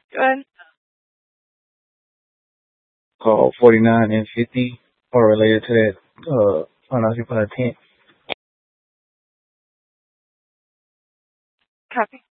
Go ahead. Call 49 and 50 are related to that unoccupied tent. Copy.